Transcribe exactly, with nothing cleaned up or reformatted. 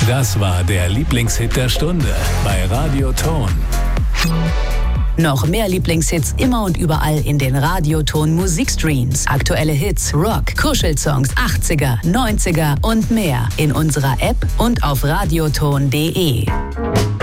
Das war der Lieblingshit der Stunde bei Radio Ton. Noch mehr Lieblingshits immer und überall in den Radioton Musikstreams. Aktuelle Hits, Rock, Kuschelsongs, achtziger, neunziger und mehr in unserer App und auf radioton punkt de.